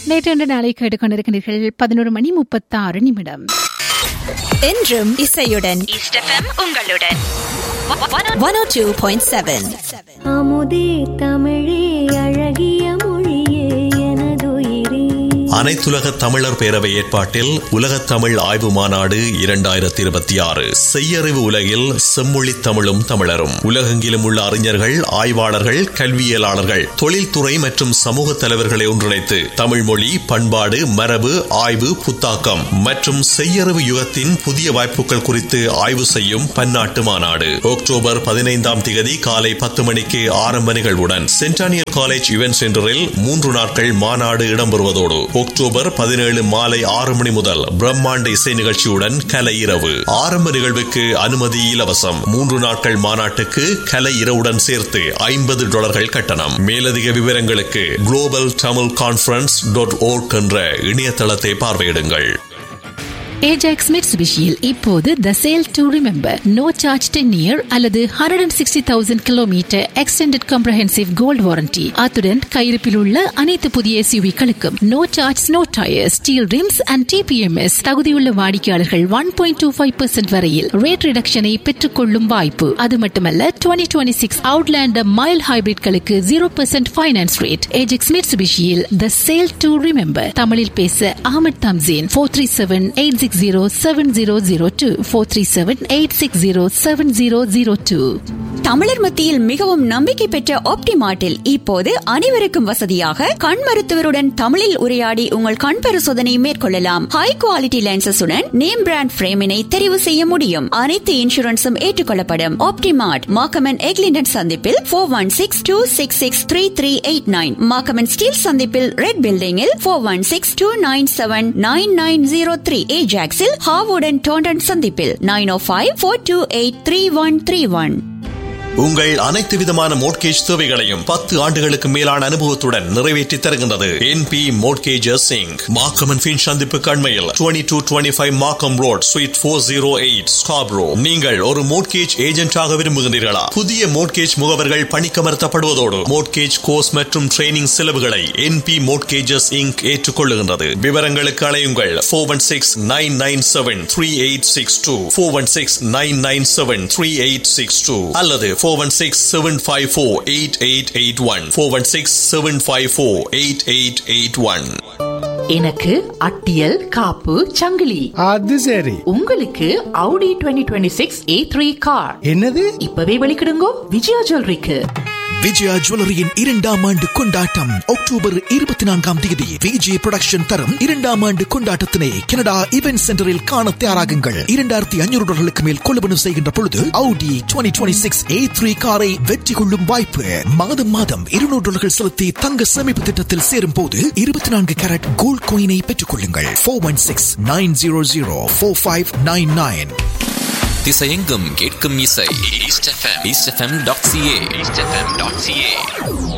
நேற்று நாளை கேட்டுக்கொண்டிருக்கிறீர்கள் 11:36 என்றும் இசையுடன் உங்களுடன் 102.7 அமுதே தமிழே அழகிய மொழியே எனதுயிரே. அனைத்துலக தமிழர் பேரவை ஏற்பாட்டில் உலகத் தமிழ் ஆய்வு மாநாடு 2026 செய்யறிவு உலகில் செம்மொழி தமிழும் தமிழரும். உலகெங்கிலும் உள்ள அறிஞர்கள், ஆய்வாளர்கள், கல்வியலாளர்கள், தொழில்துறை மற்றும் சமூக தலைவர்களை ஒன்றிணைத்து தமிழ் மொழி, பண்பாடு, மரபு, ஆய்வு, புத்தாக்கம் மற்றும் செய்யறிவு யுகத்தின் புதிய வாய்ப்புகள் குறித்து ஆய்வு செய்யும் பன்னாட்டு மாநாடு அக்டோபர் 15 காலை 10 மணிக்கு ஆரம்ப நிகழ்வுடன் சென்டானியல் காலேஜ் இவென்ட் சென்டரில் 3 நாட்கள் மாநாடு இடம்பெறுவதோடு அக்டோபர் 17 மாலை 6 மணி முதல் பிரம்மாண்ட இசை நிகழ்ச்சியுடன் கலை இரவு. ஆரம்ப நிகழ்வுக்கு அனுமதி இலவசம். 3 நாட்கள் மாநாட்டுக்கு கலை இரவுடன் சேர்த்து $50 கட்டணம். மேலதிக விவரங்களுக்கு globaltamilconference.org என்ற இணையதளத்தை பார்வையிடுங்கள். ஏஜாக்ஸ் மிட்சுபிஷியில் இப்போது த sale to remember no charge 10 year அல்லது 160,000 kilometre extended comprehensive gold warranty. அத்துடன் கையிருப்பில் உள்ள அனைத்து புதிய SUV-களுக்கும் no charge, no tyre, steel rims and TPMS. தகுதியுள்ள வாடிக்கையாளர்கள் 1.25% வரையில் ரேட் ரிடக்ஷனை பெற்றுக்கொள்ளும் வாய்ப்பு. அது மட்டுமல்ல 2026 Outlander mile ஹைபிரிட்களுக்கு 0% finance rate. Ajax மிட்சுபிஷியில் the sale to remember. தமிழில் பேச அகமது தம்சீன் 437-860-7002 437-860-7002. தமிழர் மத்தியில் மிகவும் நம்பிக்கை பெற்ற ஆப்டிமார்ட்டில் இப்போது அனைவருக்கும் வசதியாக கண் மருத்துவருடன் தமிழில் உரையாடி உங்கள் கண் பரிசோதனை மேற்கொள்ளலாம். ஹை குவாலிட்டி லென்சஸுடன் நேம் பிராண்ட் பிரேமினை தெரிவு செய்ய முடியும். அனைத்து இன்சூரன்ஸும் ஏற்றுக்கொள்ளப்படும். ஆப்டிமார்ட் மாக்கமன் எக்லிண்டன் சந்திப்பில் 416-266-3389, மாக்கமன் ஸ்டீல் சந்திப்பில் ரெட் பில்டிங்கில் 416-297-9903, ஏஜாக்ஸில் ஹாவுடன் டோண்டன் சந்திப்பில் 905-428-3131. உங்கள் அனைத்து விதமான மோட்கேஜ் தேவைகளையும் 10 ஆண்டுகளுக்கு மேலான அனுபவத்துடன் நிறைவேற்றி தருகின்றது NP Mortgages Inc. மார்க்கம் ஃபின் சந்திப்பு கண்மையில் 2225 மார்க்கம் ரோட் ஸ்வீட் 408 ஸ்காப்ரோ. நீங்கள் ஒரு மோட்கேஜ் ஏஜென்டாக விரும்புகிறீர்களா? புதிய மோட்கேஜ் முகவர்கள் பணிக்கமர்த்தப்படுவதோடு மோட்கேஜ் கோர்ஸ் மற்றும் ட்ரைனிங் செலவுகளை NP Mortgages Inc. ஏற்றுக்கொள்ளுகின்றது. விவரங்களுக்கு அழையுங்கள் 416-997-3862 416-997-3862 அல்லது 416-754-8881 416-754-8881. எனக்கு அட்டியல் காப்பு சங்கிலி. அது சரி. உங்களுக்கு Audi 2026 A3 கார். என்னது? இப்பவே வெளிக்கிடுங்கோ விஜயா ஜுவல்லரிக்கு. விஜயா ஜுவல்லரியின் 2ஆம் ஆண்டு கொண்டாட்டம் அக்டோபர் 24 விஜய் புரொடக்ஷன் தரும் 2ஆம் ஆண்டு கொண்டாட்டத்தினை கனடா இவென்ட் சென்டரில் காண தயாராகுங்கள். $2,500 மேல் கொள்வனவு செய்கின்ற பொழுது Audi 2026 A3 காரை வெற்றி கொள்ளும் வாய்ப்பு. மாதம் $200 செலுத்தி தங்க சேமிப்பு திட்டத்தில் சேரும் போது 24 கேரட் கோல்ட் காயினை பெற்றுக் கொள்ளுங்கள். 416-900-4599. திசையெங்கும் கேட்கும் இசை eastfm.ca